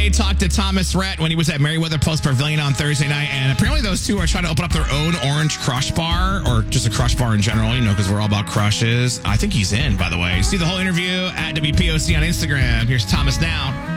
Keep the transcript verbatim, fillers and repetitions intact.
K talked to Thomas Rhett when he was at Merriweather Post Pavilion on Thursday night, and apparently those two are trying to open up their own orange crush bar, or just a crush bar in general, you know, because we're all about crushes. I think he's in, by the way. See the whole interview at W P O C on Instagram. Here's Thomas now.